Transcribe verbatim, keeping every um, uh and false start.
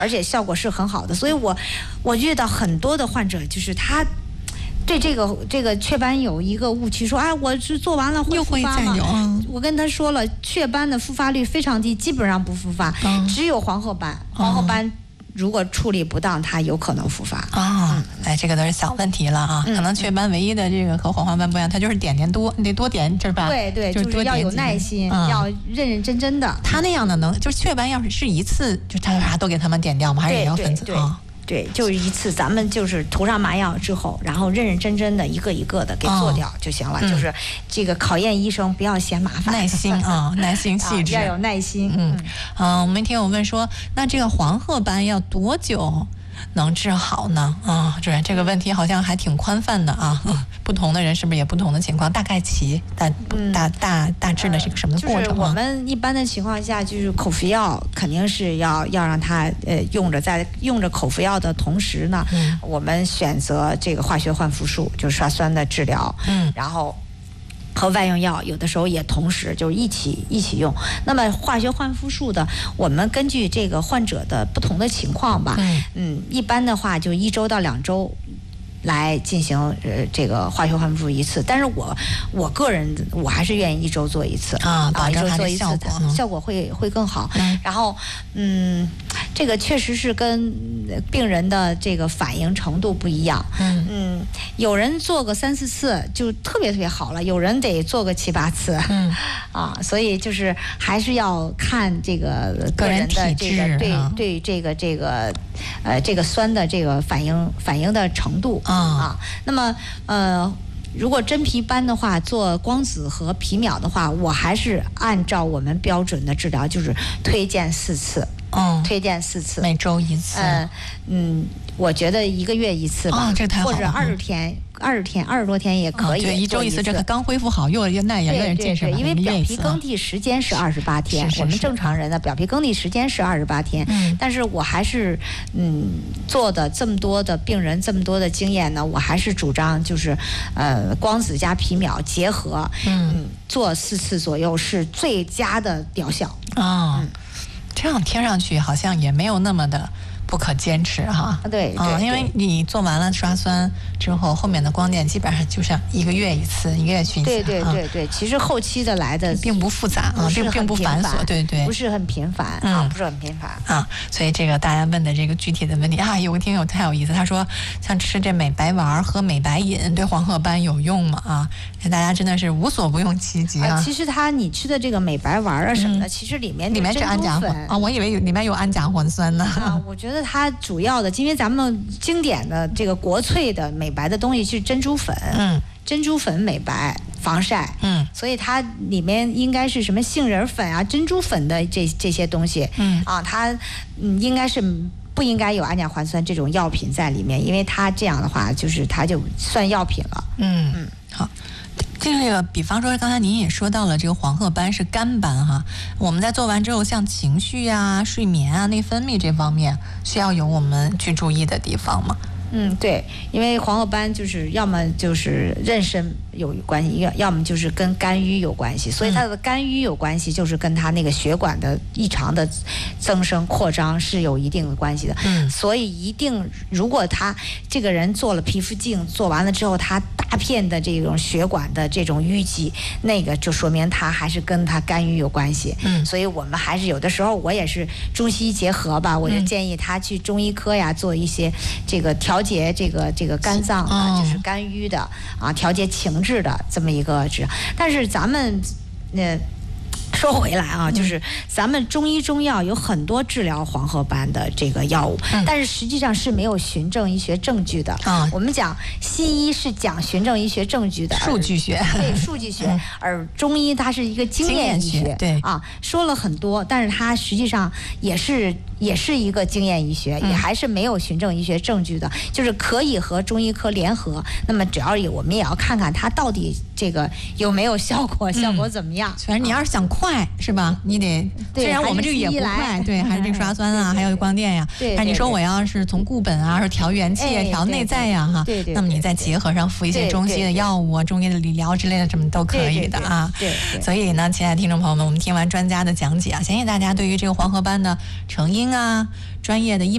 而且效果是很好的。所以我我遇到很多的患者，就是他对这个这个雀斑有一个误区，说哎，我是做完了会复发吗？ 嗯、 我跟他说了，雀斑的复发率非常低，基本上不复发，嗯、只有黄褐斑，黄褐斑。嗯如果处理不当，它有可能复发啊！嗯、哎，这个都是小问题了啊。嗯、可能雀斑唯一的这个和黄褐斑不一样，它就是点点多，你得多点，是吧？ 对对， 就是要有耐心，嗯、要认认真真的。 它那样的能，就是雀斑要是是一次，就它啥都给他们点掉吗？还是也要分次啊？ 对，就是一次，咱们就是涂上麻药之后，然后认认真真的一个一个的给做掉就行了。哦、就是这个考验医生不要嫌麻烦， 耐心啊，耐心细致， 要有耐心。 嗯嗯，我们听友问说，那这个黄褐斑要多久能治好呢？啊，这这个问题好像还挺宽泛的啊，嗯、不同的人是不是也不同的情况？大概其大大大大致的是个什么过程、啊呃？就是我们一般的情况下，就是口服药肯定是要要让他呃用着，在用着口服药的同时呢，嗯、我们选择这个化学焕肤术，就是刷酸的治疗，嗯，然后。和外用药有的时候也同时就是一起一起用。那么化学焕肤术的，我们根据这个患者的不同的情况吧，嗯，嗯一般的话就一周到两周。来进行呃这个化学焕肤术一次，但是我我个人我还是愿意一周做一次啊， 啊，一周做一次， 效果效果会会更好。嗯、然后嗯，这个确实是跟病人的这个反应程度不一样。嗯嗯，有人做个三四次就特别特别好了，有人得做个七八次。嗯啊，所以就是还是要看这个个人的这个对对这个这个呃这个酸的这个反应反应的程度。啊，那么呃，如果真皮斑的话，做光子和皮秒的话，我还是按照我们标准的治疗，就是推荐四次。嗯，推荐四次， 每周一次。 嗯嗯，我觉得一个月一次吧， 哦、这太好了， 或者二十天。二十天、二十多天也可以， 哦、对，一周一次，这个刚恢复好，又又那也有点近视了。 因为表皮更替时间是二十八天， 是是是我们正常人的表皮更替时间是二十八天。嗯，但是我还是嗯做的这么多的病人，这么多的经验呢，我还是主张就是呃光子加皮秒结合，嗯，嗯做四次左右是最佳的疗效啊。哦嗯、这样听上去好像也没有那么的。不可坚持哈， 对， 啊、嗯，因为你做完了刷酸之后，后面的光电基本上就像一个月一次，一个月去一次。 对对对对，啊、其实后期的来的并不复杂啊，并并不繁琐，对对， 不是很频繁啊，嗯、不是很频繁啊。所以这个大家问的这个具体的问题啊，有个听友太有意思，他说像吃这美白丸喝美白饮对黄褐斑有用吗？啊，大家真的是无所不用其极啊。 啊其实它你吃的这个美白丸啊什么的，嗯、其实里面里面是氨甲环啊，我以为有里面有氨甲环酸呢。 啊，我觉得。它主要的，因为咱们经典的这个国粹的美白的东西是珍珠粉，嗯，珍珠粉美白防晒，嗯，所以它里面应该是什么杏仁粉啊、珍珠粉的这这些东西，嗯啊，它嗯应该是不应该有氨甲环酸这种药品在里面，因为它这样的话就是它就算药品了， 嗯嗯，好。这个，比方说，刚才您也说到了，这个黄褐斑是肝斑哈。我们在做完之后，像情绪啊、睡眠啊、内分泌这方面，需要有我们去注意的地方吗？ 嗯，对，因为黄褐斑就是要么就是妊娠有关系，要要么就是跟肝郁有关系，所以它的肝郁有关系，就是跟它那个血管的异常的增生扩张是有一定的关系的。嗯，所以一定如果他这个人做了皮肤镜，做完了之后，他大片的这种血管的这种淤积，那个就说明他还是跟他肝郁有关系。嗯，所以我们还是有的时候我也是中西医结合吧，我就建议他去中医科呀做一些这个调。调节这个这个肝脏的，哦、就是肝郁的啊，调节情志的这么一个治，但是咱们呃。说回来啊，就是咱们中医中药有很多治疗黄褐斑的这个药物，嗯、但是实际上是没有循证医学证据的。啊、我们讲西医是讲循证医学证据的， 数据学， 对数据学，嗯、而中医它是一个经验医学， 对啊，说了很多，但是它实际上也是也是一个经验医学，嗯、也还是没有循证医学证据的，就是可以和中医科联合。那么只要有，我们也要看看它到底这个有没有效果，效果怎么样。 反正你要是想快。是吧？你得虽然我们这个也不快，对，还是这个刷酸啊，还有光电呀。 对， 但你说我要是从固本啊，是调元气啊，调内在呀，哈， 对对。 那么你再结合上服一些中西的药物啊、中医的理疗之类的，什么都可以的啊。 对。 所以呢，亲爱的听众朋友们，我们听完专家的讲解啊，相信大家对于这个黄褐斑的成因啊、专业的医